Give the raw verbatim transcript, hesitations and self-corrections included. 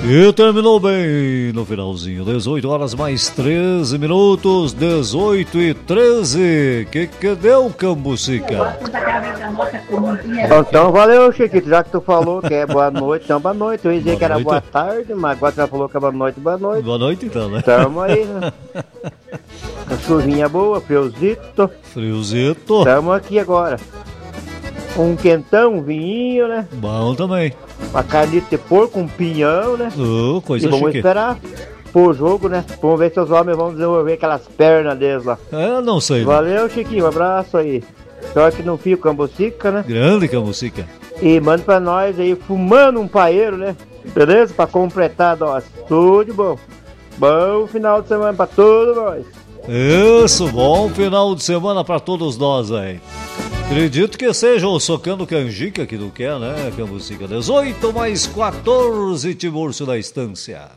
E terminou bem no finalzinho, dezoito horas mais treze minutos, dezoito e treze. Que que deu, Cambucica? Então valeu, Chiquito, já que tu falou que é boa noite, então boa noite. Eu ia dizer Boa que era noite. boa tarde, mas agora tu já falou que é boa noite, boa noite. Boa noite então, né? Tamo aí, né? A chuvinha boa, friozito. Friozito. Tamo aqui agora. Um quentão, um vinhinho, né? Bom também. Uma carnita de porco, um pinhão, né? Oh, coisa E vamos chique. esperar pro jogo, né? Vamos ver se os homens vão desenvolver aquelas pernas deles lá. É, não sei. Né? Valeu, Chiquinho, um abraço aí. Só que não fica Cambucica, né? Grande Cambucica. E manda pra nós aí, fumando um paeiro, né? Beleza? Pra completar a dose. Tudo de bom. Bom final de semana pra todos nós. Isso, bom final de semana pra todos nós aí. Acredito que seja o socando canjica que não quer, né, Cambucica? dezoito mais quatorze, Timurcio da Estância.